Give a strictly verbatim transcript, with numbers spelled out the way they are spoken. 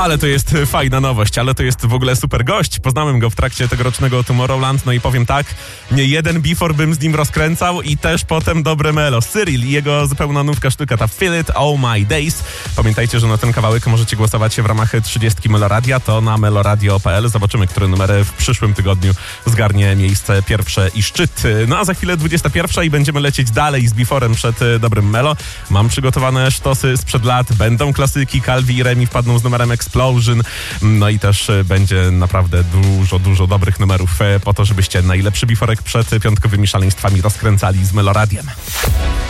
Ale to jest fajna nowość, ale to jest w ogóle super gość. Poznałem go w trakcie tegorocznego Tomorrowland, no i powiem tak, nie jeden before bym z nim rozkręcał i też potem dobre melo. Cyril i jego zupełna nówka sztuka, ta Feel It All My Days. Pamiętajcie, że na ten kawałek możecie głosować w ramach trzydziestki Meloradia, to na meloradio kropka p l. Zobaczymy, który numer w przyszłym tygodniu zgarnie miejsce pierwsze i szczyt. No a za chwilę dwudziesta pierwsza i będziemy lecieć dalej z beforem przed dobrym melo. Mam przygotowane sztosy sprzed lat, będą klasyki, Calvi i Remi wpadną z numerem Explosion, no i też będzie naprawdę dużo, dużo dobrych numerów po to, żebyście najlepszy beforek przed piątkowymi szaleństwami rozkręcali z Meloradiem.